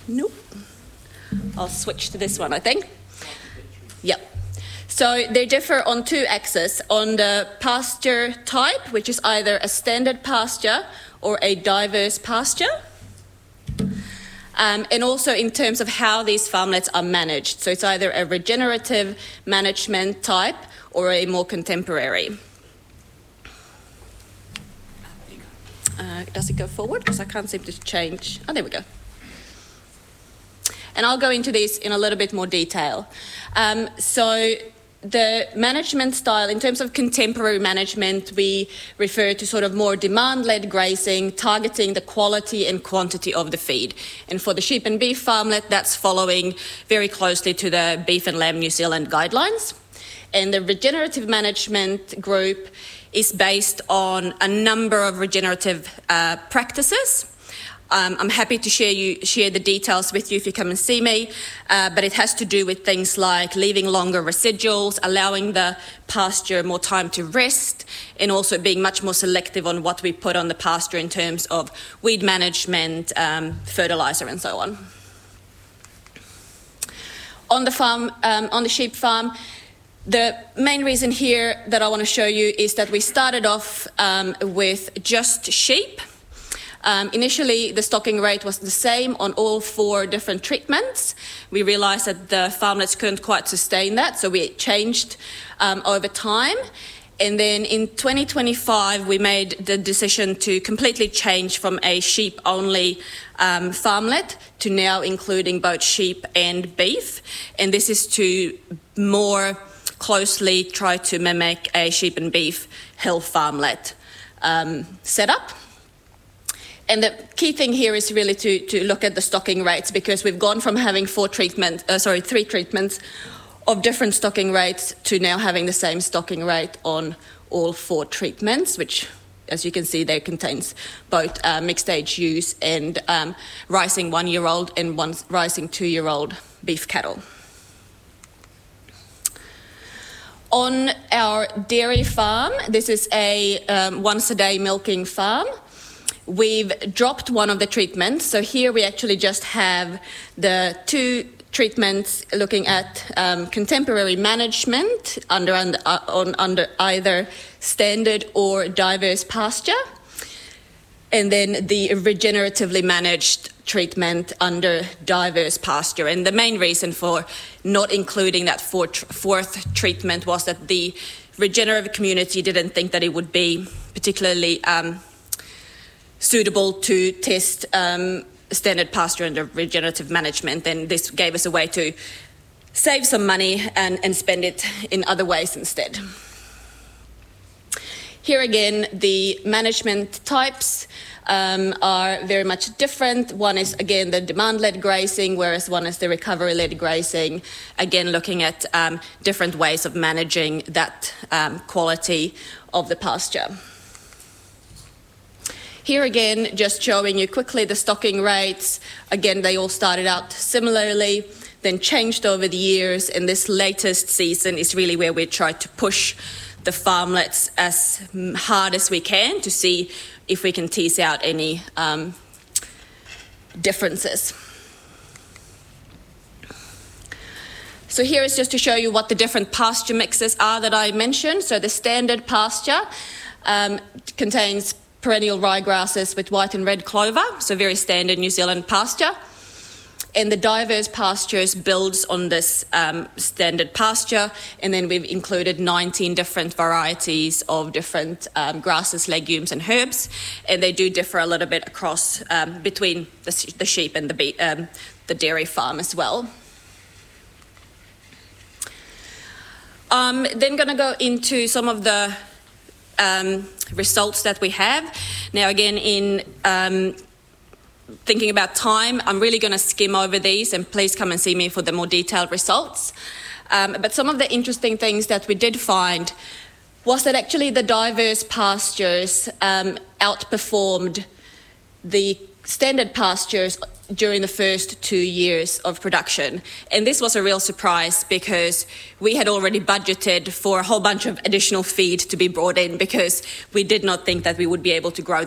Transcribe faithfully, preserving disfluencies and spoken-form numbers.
Nope. I'll switch to this one, I think. Yep. So they differ on two axes. On the pasture type, which is either a standard pasture or a diverse pasture. Um, and also in terms of how these farmlets are managed. So it's either a regenerative management type or a more contemporary. Uh, does it go forward? Because I can't seem to change. Oh, there we go. And I'll go into these in a little bit more detail. Um, so the management style, in terms of contemporary management, we refer to sort of more demand-led grazing, targeting the quality and quantity of the feed. And for the sheep and beef farmlet, that's following very closely to the Beef and Lamb New Zealand guidelines. And the regenerative management group is based on a number of regenerative uh, practices. Um, I'm happy to share you share the details with you if you come and see me, uh, but it has to do with things like leaving longer residuals, allowing the pasture more time to rest, and also being much more selective on what we put on the pasture in terms of weed management, um, fertiliser and so on. On the farm, um, on the sheep farm, the main reason here that I want to show you is that we started off um, with just sheep. Um, initially, the stocking rate was the same on all four different treatments. We realised that the farmlets couldn't quite sustain that, so we changed um, over time. And then in twenty twenty-five, we made the decision to completely change from a sheep-only um, farmlet to now including both sheep and beef. And this is to more closely try to mimic a sheep and beef hill farmlet um, setup. And the key thing here is really to, to look at the stocking rates, because we've gone from having four treatment, uh, sorry, three treatments of different stocking rates to now having the same stocking rate on all four treatments, which, as you can see, there contains both uh, mixed age ewes and um, rising one-year-old and one rising two-year-old beef cattle. On our dairy farm, this is a um, once-a-day milking farm. We've dropped one of the treatments, so here we actually just have the two treatments looking at um, contemporary management under, under, uh, on, under either standard or diverse pasture, and then the regeneratively managed treatment under diverse pasture. And the main reason for not including that fourth, fourth treatment was that the regenerative community didn't think that it would be particularly um, suitable to test um, standard pasture under regenerative management, and this gave us a way to save some money and, and spend it in other ways instead. Here again, the management types um, are very much different. One is, again, the demand-led grazing, whereas one is the recovery-led grazing, again looking at um, different ways of managing that um, quality of the pasture. Here again, just showing you quickly the stocking rates. Again, they all started out similarly, then changed over the years, and this latest season is really where we try to push the farmlets as hard as we can to see if we can tease out any um, differences. So here is just to show you what the different pasture mixes are that I mentioned. So the standard pasture um, contains perennial ryegrasses with white and red clover, so very standard New Zealand pasture. And the diverse pastures builds on this um, standard pasture, and then we've included nineteen different varieties of different um, grasses, legumes and herbs, and they do differ a little bit across um, between the, the sheep and the, be- um, the dairy farm as well. Um, then going to go into some of the um, results that we have. Now again, in um, thinking about time, I'm really going to skim over these, and please come and see me for the more detailed results. Um, but some of the interesting things that we did find was that actually the diverse pastures um, outperformed the standard pastures during the first two years of production. And this was a real surprise because we had already budgeted for a whole bunch of additional feed to be brought in because we did not think that we would be able to grow